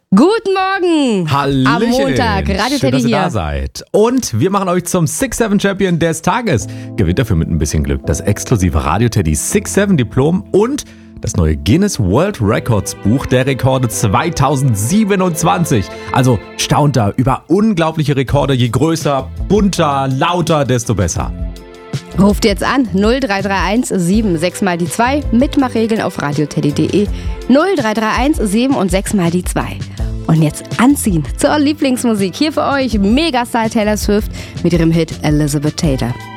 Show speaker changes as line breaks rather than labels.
Guten Morgen!
Hallöchen.
Am Montag, Radio
Schön, dass ihr
hier.
da seid. Und wir machen euch zum 6-7 Champion des Tages. Gewinnt dafür mit ein bisschen Glück das exklusive Radio Teddy 6-7 Diplom und das neue Guinness World Records Buch der Rekorde 2027. Also staunt da über unglaubliche Rekorde. Je größer, bunter, lauter, desto besser.
Ruft jetzt an 0331 7 6 mal die 2. Mitmachregeln auf radioteddy.de 0331 7 und 6 mal die 2. Und jetzt anziehen zur Lieblingsmusik. Hier für euch Megastar Taylor Swift mit ihrem Hit Elizabeth Taylor.